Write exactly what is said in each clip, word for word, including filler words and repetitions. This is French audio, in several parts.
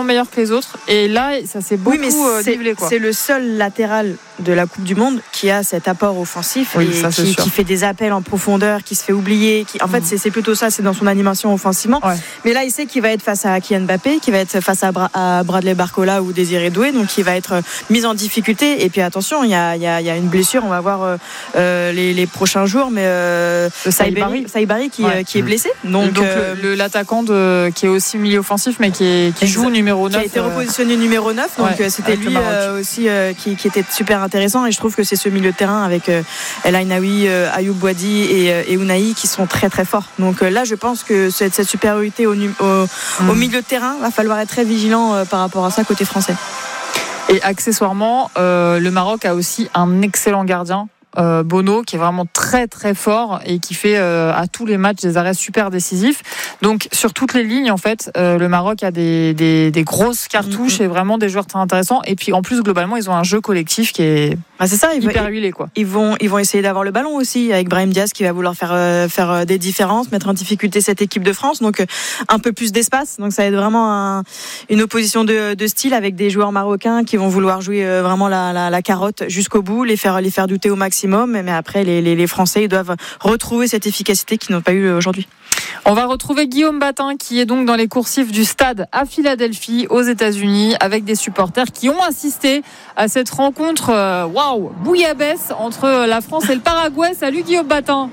meilleurs que les autres. Et là, ça s'est beaucoup oui, euh, c'est, nivelé, quoi. C'est le seul latéral de la Coupe du Monde qui a cet apport offensif oui, et ça, qui, qui fait des appels en profondeur, qui se fait oublier. Qui, en mmh. fait, c'est, c'est plutôt ça, c'est dans son animation offensivement. Ouais. Mais là, il sait qu'il va être face à Kylian Mbappé, qu'il va être face à, Bra- à Bradley Barcola ou Désiré Doué, donc il va être mis en difficulté. Et puis attention, il y a, il y a, il y a une blessure, on va voir euh, les, les prochains jours, mais euh, Saibari, Saibari qui, ouais. euh, qui est blessé. Donc, donc euh, le, le, l'attaquant de, qui est aussi milieu offensif, mais qui, est, qui joue numéro neuf. Qui a été repositionné euh... numéro neuf, donc ouais, c'était lui euh, aussi euh, qui, qui était super intéressant. Et je trouve que c'est ce milieu de terrain avec euh, El Ainaoui, euh, Ayoub Boadi et, euh, et Ounahi qui sont très très forts. Donc euh, là, je pense que cette, cette supériorité au, au, mmh. au milieu de terrain, va falloir être très vigilant euh, par rapport à ça côté français. Et accessoirement, euh, le Maroc a aussi un excellent gardien. Euh, Bono, qui est vraiment très très fort et qui fait euh, à tous les matchs des arrêts super décisifs. Donc sur toutes les lignes en fait, euh, le Maroc a des, des, des grosses cartouches mmh. et vraiment des joueurs très intéressants. Et puis en plus globalement ils ont un jeu collectif qui est ah, c'est ça, hyper va, huilé quoi. Ils vont ils vont essayer d'avoir le ballon aussi avec Brahim Diaz qui va vouloir faire euh, faire des différences, mettre en difficulté cette équipe de France. Donc euh, un peu plus d'espace. Donc ça va être vraiment un, une opposition de, de style avec des joueurs marocains qui vont vouloir jouer euh, vraiment la, la, la carotte jusqu'au bout, les faire les faire douter au maximum. Mais après, les, les, les Français ils doivent retrouver cette efficacité qu'ils n'ont pas eu aujourd'hui. On va retrouver Guillaume Batin qui est donc dans les coursifs du stade à Philadelphie, aux États-Unis, avec des supporters qui ont assisté à cette rencontre waouh, wow, bouillabaisse entre la France et le Paraguay. Salut Guillaume Batin.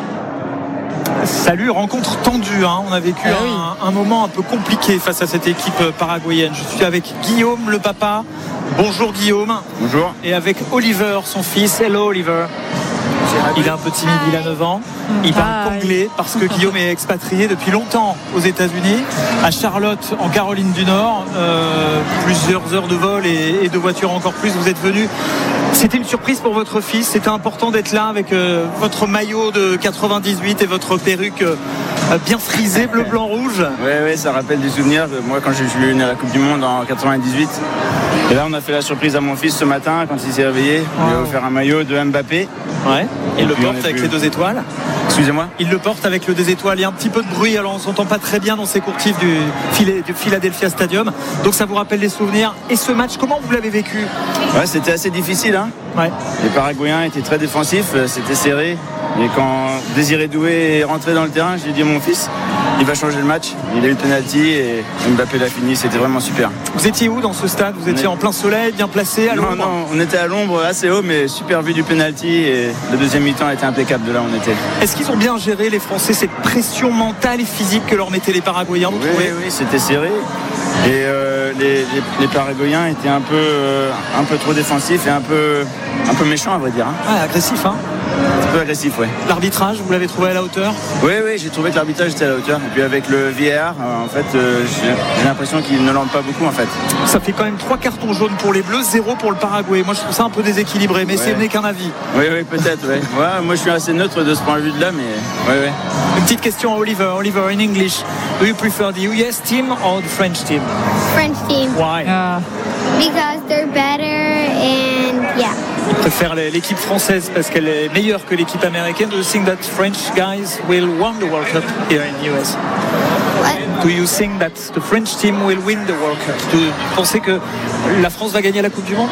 Salut, rencontre tendue, hein. On a vécu ah, un, oui. un moment un peu compliqué face à cette équipe paraguayenne. Je suis avec Guillaume, le papa. Bonjour Guillaume. Bonjour. Et avec Oliver, son fils. Hello Oliver. Il est un peu timide, il a neuf ans. Il parle qu'anglais parce que Guillaume est expatrié depuis longtemps aux États-Unis, à Charlotte, en Caroline du Nord. Euh, plusieurs heures de vol et, et de voiture encore plus. Vous êtes venu. C'était une surprise pour votre fils. C'était important d'être là avec euh, votre maillot de quatre-vingt-dix-huit et votre perruque euh, bien frisée, bleu, blanc, rouge. Oui, oui, ça rappelle des souvenirs. Moi, quand je suis venu à la Coupe du Monde en quatre-vingt-dix-huit. Et là, on a fait la surprise à mon fils ce matin quand il s'est réveillé. Wow. On lui a offert un maillot de Mbappé. Ouais. Il le porte avec plus... les deux étoiles. Excusez-moi. Il le porte avec le deux étoiles. Il y a un petit peu de bruit, alors on ne s'entend pas très bien dans ces courtifs du, du Philadelphia Stadium. Donc ça vous rappelle des souvenirs. Et ce match, comment vous l'avez vécu ? Ouais, c'était assez difficile. Hein. Ouais. Les Paraguayens étaient très défensifs, c'était serré. Et quand Désiré Doué est rentré dans le terrain, j'ai dit à mon fils, il va changer le match. Il a eu le penalty et Mbappé l'a fini. C'était vraiment super. Vous étiez où dans ce stade ? Vous étiez on en plein soleil, bien placé, à l'ombre ? Non, non, on était à l'ombre, assez haut, mais super vue du penalty. Et le deuxième mi-temps était impeccable de là où on était. Est-ce qu'ils ont bien géré, les Français, cette pression mentale et physique que leur mettaient les Paraguayens ? Oui, oui, oui, c'était serré. Et euh, les, les, les Paraguayens étaient un peu, euh, un peu trop défensifs et un peu, un peu méchants, à vrai dire. Hein. Ah, agressif, hein ? Un peu agressif, ouais. L'arbitrage, vous l'avez trouvé à la hauteur ? Oui, oui, j'ai trouvé que l'arbitrage était à la hauteur. Et puis avec le V A R, euh, en fait, euh, j'ai, j'ai l'impression qu'il ne l'entend pas beaucoup, en fait. Ça fait quand même trois cartons jaunes pour les Bleus, zéro pour le Paraguay. Moi, je trouve ça un peu déséquilibré, mais ouais. Ce n'est qu'un avis. Oui, oui, peut-être, ouais. Ouais, moi, je suis assez neutre de ce point de vue-là, mais ouais, ouais. Une petite question à Oliver. Oliver, in English, do you prefer the U S team or the French team? French team. Why? Uh, because they're better and yeah. Il préfère l'équipe française parce qu'elle est meilleure que l'équipe américaine. Do you think that French guys will win the World Cup here in the U S? What? Do you think that the French team will win the World Cup? Vous pensez que la France va gagner la Coupe du Monde?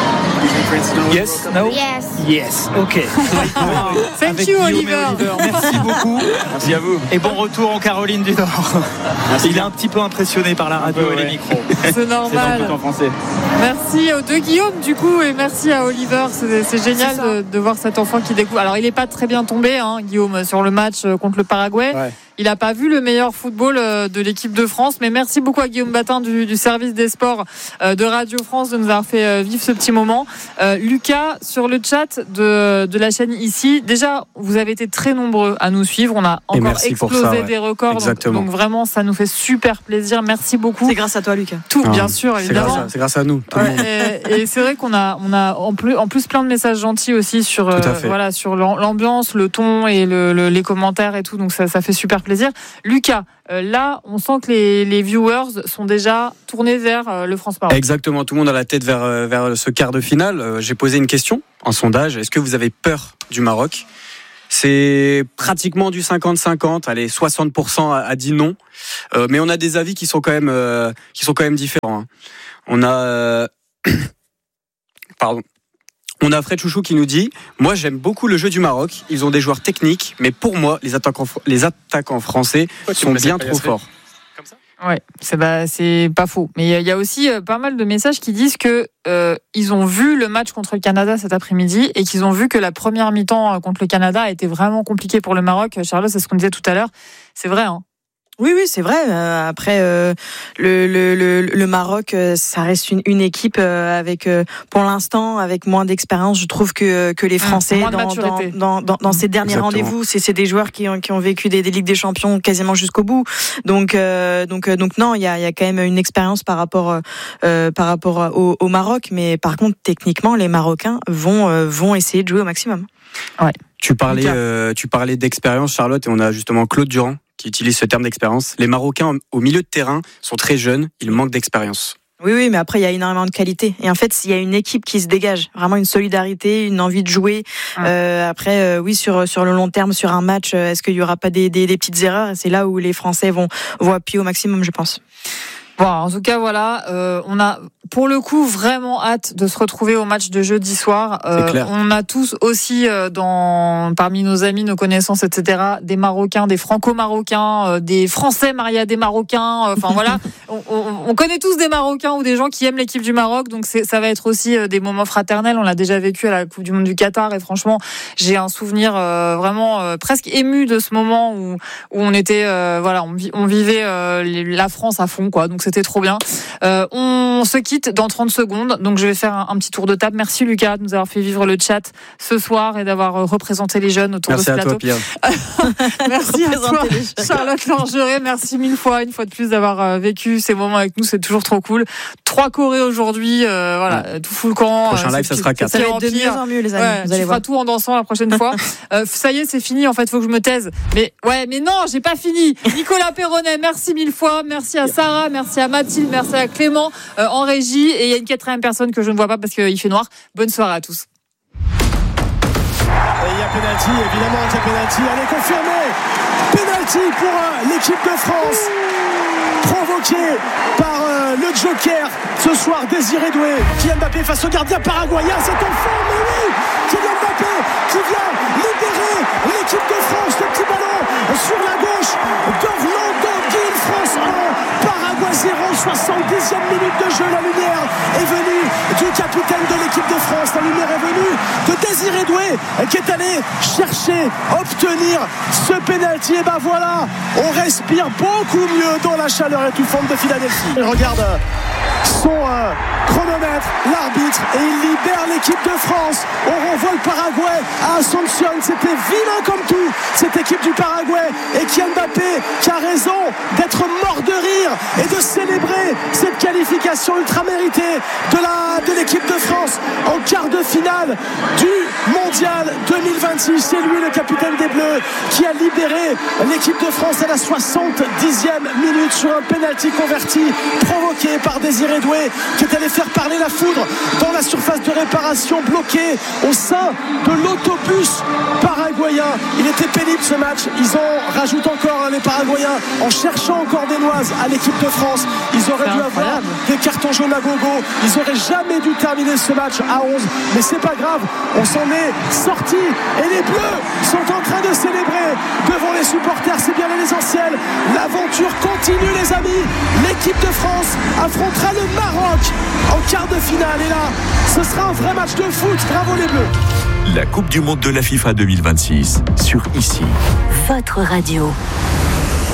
Yes, no? Yes. Yes, ok. Thank Avec you, Guillaume Oliver. et Oliver. Merci beaucoup. Merci à vous. Et bon retour en Caroline du Nord. Merci. Il est un petit peu impressionné par la radio peu, et ouais. les micros. C'est normal. C'est en français. Merci aux deux Guillaume du coup et merci à Oliver. C'est, c'est génial c'est de, de voir cet enfant qui découvre. Alors il n'est pas très bien tombé, hein, Guillaume, sur le match contre le Paraguay. Ouais. Il n'a pas vu le meilleur football de l'équipe de France, mais merci beaucoup à Guillaume Batin du, du service des sports de Radio France de nous avoir fait vivre ce petit moment. Euh, Lucas, sur le chat de, de la chaîne ici, déjà vous avez été très nombreux à nous suivre, on a encore explosé ça, ouais. des records, donc, donc vraiment ça nous fait super plaisir, merci beaucoup. C'est grâce à toi Lucas. Tout, ah, bien sûr, évidemment. C'est grâce à, c'est grâce à nous. Tout ouais, le monde. Et, et c'est vrai qu'on a, on a en plus, en plus plein de messages gentils aussi sur, euh, voilà, sur l'ambiance, le ton et le, le, les commentaires et tout, donc ça, ça fait super plaisir. Lucas, euh, là, on sent que les, les viewers sont déjà tournés vers euh, le France-Maroc. Exactement, tout le monde a la tête vers, vers ce quart de finale. Euh, j'ai posé une question, un sondage. Est-ce que vous avez peur du Maroc ? C'est pratiquement du cinquante cinquante. Allez, soixante pour cent a, a dit non. Euh, mais on a des avis qui sont quand même, euh, qui sont quand même différents. Hein. On a, euh... pardon. On a Fred Chouchou qui nous dit « Moi, j'aime beaucoup le jeu du Maroc. Ils ont des joueurs techniques, mais pour moi, les attaquants, les attaquants français ouais, sont bien trop forts. » Ouais, c'est bah, c'est pas faux. Mais il y a aussi euh, pas mal de messages qui disent que euh, ils ont vu le match contre le Canada cet après-midi et qu'ils ont vu que la première mi-temps euh, contre le Canada a été vraiment compliquée pour le Maroc. Charlotte, c'est ce qu'on disait tout à l'heure. C'est vrai, hein. Oui, oui, c'est vrai. Euh, après, euh, le, le, le, le Maroc, euh, ça reste une, une équipe euh, avec, euh, pour l'instant, avec moins d'expérience, je trouve que que les Français mmh, dans, dans, dans, dans, dans ces derniers Exactement. rendez-vous, c'est, c'est des joueurs qui ont, qui ont vécu des, des Ligues des Champions quasiment jusqu'au bout. Donc, euh, donc, euh, donc non, il y a, il y a quand même une expérience par rapport, euh, par rapport au, au Maroc. Mais par contre, techniquement, les Marocains vont, euh, vont essayer de jouer au maximum. Ouais. Tu parlais, euh, tu parlais d'expérience, Charlotte, et on a justement Claude Durand qui utilise ce terme d'expérience. Les Marocains au milieu de terrain sont très jeunes, ils manquent d'expérience. Oui, oui, mais après, il y a énormément de qualité. Et en fait, il y a une équipe qui se dégage. Vraiment une solidarité, une envie de jouer. Ah. Euh, après, euh, oui, sur, sur le long terme, sur un match, est-ce qu'il y aura pas des, des, des petites erreurs? Et c'est là où les Français vont, vont appuyer au maximum, je pense. Bon, en tout cas, voilà, euh, on a pour le coup vraiment hâte de se retrouver au match de jeudi soir. Euh, on a tous aussi euh, dans parmi nos amis, nos connaissances, et cetera, des Marocains, des Franco-Marocains, euh, des Français mariés à des Marocains. Enfin euh, voilà, on, on, on connaît tous des Marocains ou des gens qui aiment l'équipe du Maroc. Donc c'est, ça va être aussi euh, des moments fraternels. On l'a déjà vécu à la Coupe du Monde du Qatar et franchement, j'ai un souvenir euh, vraiment euh, presque ému de ce moment où où on était, euh, voilà, on, on vivait euh, les, la France à fond, quoi. Donc c'était trop bien. Euh, on se quitte dans trente secondes, donc je vais faire un, un petit tour de table. Merci Lucas de nous avoir fait vivre le chat ce soir et d'avoir représenté les jeunes autour merci de ce plateau. Toi, merci à toi, Charlotte Langeray. Merci mille fois, une fois de plus, d'avoir vécu ces moments avec nous. C'est toujours trop cool. Trois chorés aujourd'hui, euh, voilà, ouais. Tout fout le camp. Prochain live, ça sera quatre. Ça va être de mieux en mieux, les amis. Ouais, vous allez tu voir. feras tout en dansant la prochaine fois. euh, ça y est, c'est fini. En fait, faut que je me taise. Mais ouais, mais non, j'ai pas fini. Nicolas Perronnet, merci mille fois. Merci à Sarah, merci à Mathilde, merci à Clément euh, en régie. Et il y a une quatrième personne que je ne vois pas parce qu'il fait noir. Bonne soirée à tous. Et il y a pénalty, évidemment, il y a pénalty. Elle est confirmée. Pénalty pour euh, l'équipe de France. Provoqué par euh, le Joker ce soir, Désiré Doué. Kylian Mbappé face au gardien paraguayen. C'est en forme, mais oui, Kylian Mbappé qui vient libérer l'équipe de France. Le petit ballon sur la gauche d'Orlando Gil. France un, Paraguay zéro, soixante-dixième minute de jeu. La lumière est venue du capitaine de l'équipe de France. La lumière est venue de Désiré Doué qui est allé chercher, obtenir ce pénalty. Et ben voilà, on respire beaucoup mieux dans la chaleur étouffante de Philadelphie. Il regarde son euh, chronomètre, l'arbitre, et il libère l'équipe de France. On renvoie le Paraguay à Asunción. C'était vilain comme tout, cette équipe du Paraguay. Et Kylian Mbappé qui a raison d'être mort de rire et de célébrer cette qualification ultra méritée de, la, de l'équipe de France en quart de finale du Mondial deux mille vingt-six. C'est lui le capitaine des Bleus qui a libéré l'équipe de France à la soixante-dixième minute sur un penalty converti provoqué par Désiré Doué qui est allé faire parler la foudre dans la surface de réparation, bloqué au sein de l'autobus paraguayen. Il était pénible ce match. Ils en rajoutent encore, hein, les Paraguayens, en cherchant encore des noises à l'équipe de France. Ils auraient c'est dû incroyable. Avoir des cartons jaunes à gogo. Ils auraient jamais dû terminer ce match à onze, mais c'est pas grave, on s'en est sorti et les Bleus sont en train de célébrer devant les supporters. C'est bien l'essentiel. L'aventure continue, les amis. L'équipe de France affrontera le Maroc en quart de finale et là ce sera un vrai match de foot. Bravo les Bleus. La Coupe du Monde de la FIFA deux mille vingt-six sur Ici. Votre radio.